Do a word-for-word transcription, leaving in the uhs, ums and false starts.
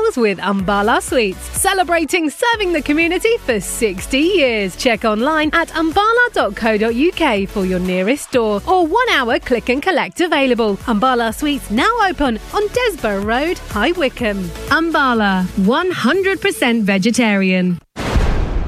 meals with Ambala Sweets, celebrating serving the community for sixty years. Check online at ambala dot co dot uk for your nearest store or one hour click and collect available. Ambala Sweets now open on Desborough Road, High Wycombe. Ambala, one hundred percent vegetarian.